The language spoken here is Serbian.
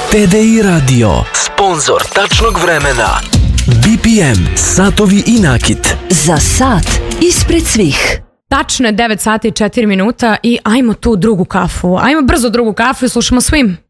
TDI Radio, sponsor tačnog vremena. BPM, satovi i nakit. Za sat ispred svih. Tačno je 9 sati i 4 minuta i ajmo tu drugu kafu. Ajmo brzo drugu kafu i slušamo Swim.